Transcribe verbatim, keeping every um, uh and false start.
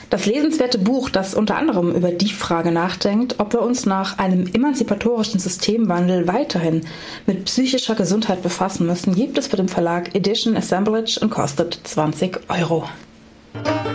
Das lesenswerte Buch, das unter anderem über die Frage nachdenkt, ob wir uns nach einem emanzipatorischen Systemwandel weiterhin mit psychischer Gesundheit befassen müssen, gibt es für den Verlag Edition Assemblage und kostet zwanzig Euro.